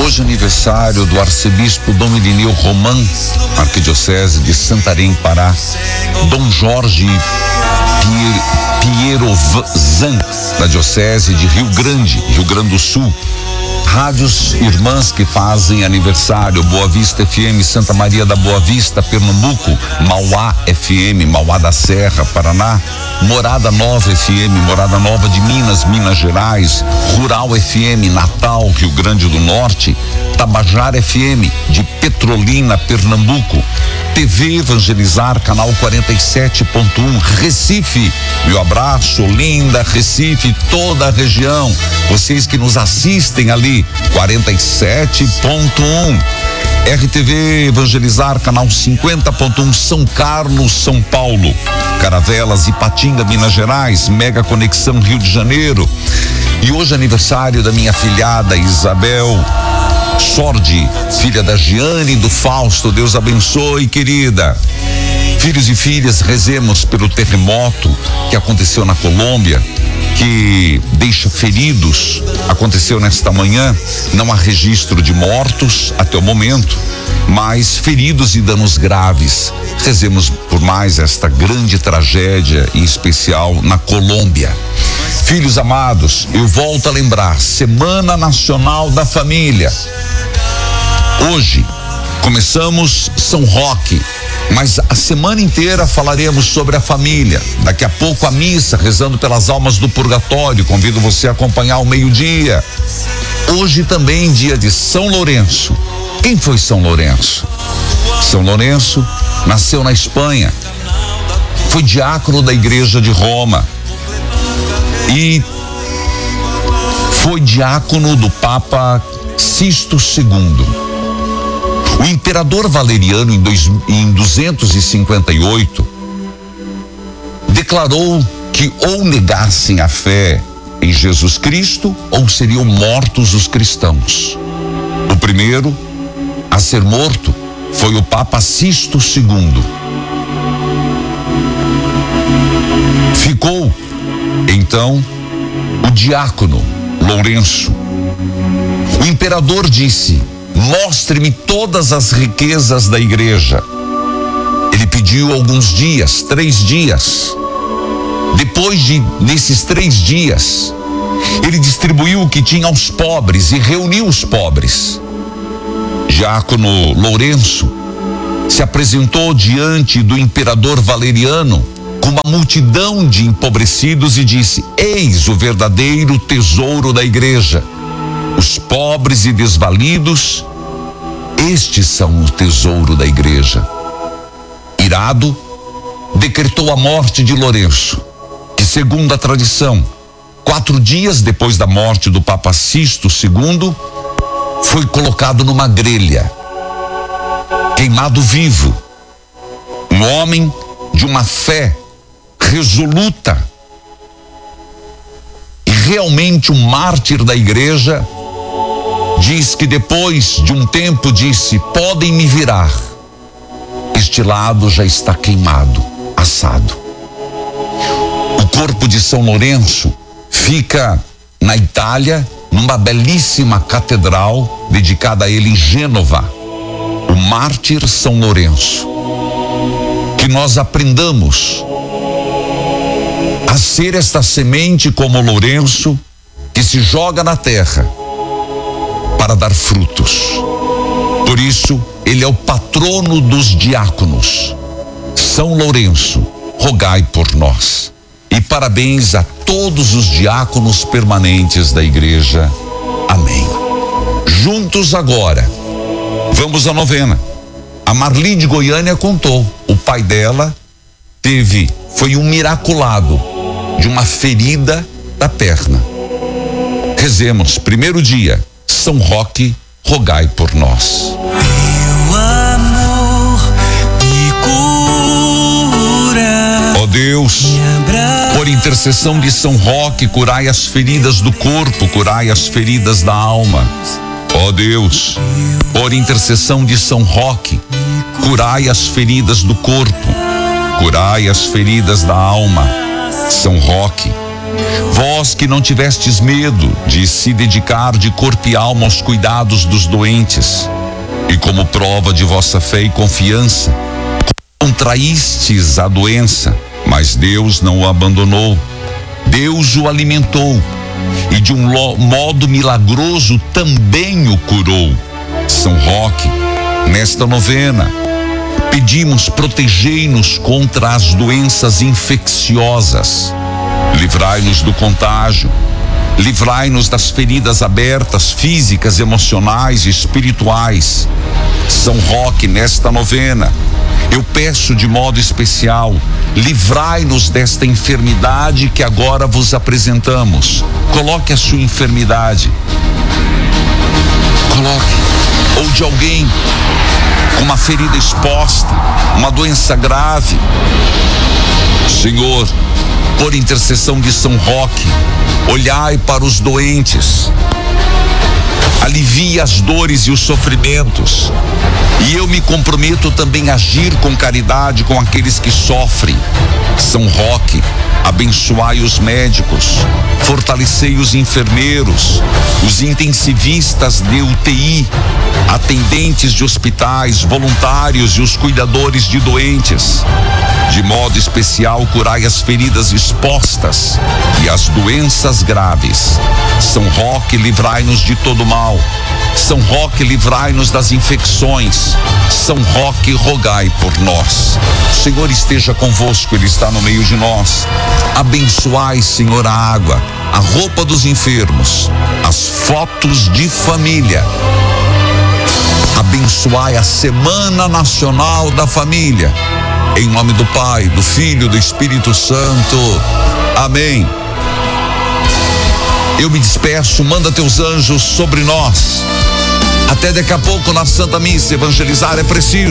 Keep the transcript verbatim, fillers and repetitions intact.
Hoje é aniversário do arcebispo Dom Irineu Roman, arquidiocese de Santarém, Pará. Dom Jorge Pierovzan, da diocese de Rio Grande, Rio Grande do Sul. Rádios irmãs que fazem aniversário: Boa Vista F M, Santa Maria da Boa Vista, Pernambuco; Mauá F M, Mauá da Serra, Paraná; Morada Nova F M, Morada Nova de Minas, Minas Gerais; Rural F M, Natal, Rio Grande do Norte; Tabajara F M, de Petrolina, Pernambuco; T V Evangelizar, canal quarenta e sete ponto um, Recife. Meu abraço, Olinda, Recife, toda a região. Vocês que nos assistem ali, quarenta e sete ponto um. R T V Evangelizar, canal cinquenta ponto um, São Carlos, São Paulo; Caravelas, Ipatinga, Minas Gerais; Mega Conexão, Rio de Janeiro. E hoje é aniversário da minha filhada Isabel Sordi, filha da Giane e do Fausto. Deus abençoe, querida. Filhos e filhas, rezemos pelo terremoto que aconteceu na Colômbia, que deixa feridos. Aconteceu nesta manhã. Não há registro de mortos até o momento, mas feridos e danos graves. Rezemos por mais esta grande tragédia, em especial na Colômbia. Filhos amados, eu volto a lembrar: Semana Nacional da Família. Hoje começamos São Roque, mas a semana inteira falaremos sobre a família. Daqui a pouco a missa, rezando pelas almas do purgatório. Convido você a acompanhar ao meio-dia. Hoje também dia de São Lourenço. Quem foi São Lourenço? São Lourenço nasceu na Espanha, foi diácono da Igreja de Roma e foi diácono do Papa Sisto segundo. O imperador Valeriano, em, dois, em duzentos e cinquenta e oito, declarou que ou negassem a fé em Jesus Cristo ou seriam mortos os cristãos. O primeiro a ser morto foi o Papa Sisto segundo. Ficou, então, o diácono Lourenço. O imperador disse: mostre-me todas as riquezas da igreja. Ele pediu alguns dias, três dias. Depois de, desses três dias, ele distribuiu o que tinha aos pobres e reuniu os pobres. Diácono Lourenço se apresentou diante do imperador Valeriano com uma multidão de empobrecidos e disse: eis o verdadeiro tesouro da igreja. Os pobres e desvalidos, estes são o tesouro da igreja. Irado, decretou a morte de Lourenço, que, segundo a tradição, quatro dias depois da morte do Papa Sisto segundo, foi colocado numa grelha, queimado vivo. Um homem de uma fé resoluta e realmente um mártir da igreja. Diz que depois de um tempo disse: podem me virar, este lado já está queimado, assado. O corpo de São Lourenço fica na Itália, numa belíssima catedral dedicada a ele em Gênova, o mártir São Lourenço. Que nós aprendamos a ser esta semente como Lourenço, que se joga na terra para dar frutos. Por isso, ele é o patrono dos diáconos. São Lourenço, rogai por nós. E parabéns a todos os diáconos permanentes da igreja. Amém. Juntos agora, vamos à novena. A Marli de Goiânia contou: o pai dela teve, foi um miraculado de uma ferida da perna. Rezemos, primeiro dia, São Roque, rogai por nós. Meu amor me cura. Ó Deus, por intercessão de São Roque, curai as feridas do corpo, curai as feridas da alma. Ó Deus, por intercessão de São Roque, curai as feridas do corpo, curai as feridas da alma. São Roque, Vós que não tivestes medo de se dedicar de corpo e alma aos cuidados dos doentes, e como prova de vossa fé e confiança, contraístes a doença, mas Deus não o abandonou. Deus o alimentou e de um modo milagroso também o curou. São Roque, nesta novena, pedimos, protegei-nos contra as doenças infecciosas, livrai-nos do contágio, livrai-nos das feridas abertas, físicas, emocionais e espirituais. São Roque, nesta novena, eu peço de modo especial, livrai-nos desta enfermidade que agora vos apresentamos. Coloque a sua enfermidade. Coloque. Ou de alguém com uma ferida exposta, uma doença grave. Senhor, por intercessão de São Roque, olhai para os doentes, alivie as dores e os sofrimentos. E eu me comprometo também a agir com caridade com aqueles que sofrem. São Roque, abençoai os médicos, fortalecei os enfermeiros, os intensivistas de U T I, atendentes de hospitais, voluntários e os cuidadores de doentes. De modo especial, curai as feridas expostas e as doenças graves. São Roque, livrai-nos de todo mal. São Roque, livrai-nos das infecções. São Roque, rogai por nós. O Senhor esteja convosco, Ele está no meio de nós. Abençoai, Senhor, a água, a roupa dos enfermos, as fotos de família. Abençoai a Semana Nacional da Família. Em nome do Pai, do Filho e do Espírito Santo. Amém. Eu me despeço, manda teus anjos sobre nós. Até daqui a pouco na Santa Missa. Evangelizar é preciso.